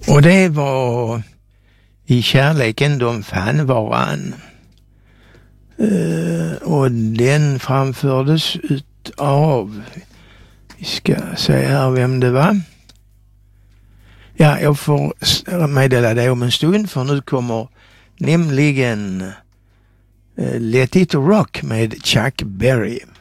Och det var I kärleken de fann varann. Och den framfördes av, vi ska säga här vem det var. Ja, jag får meddela det om en stund, för nu kommer nämligen Let It Rock med Chuck Berry.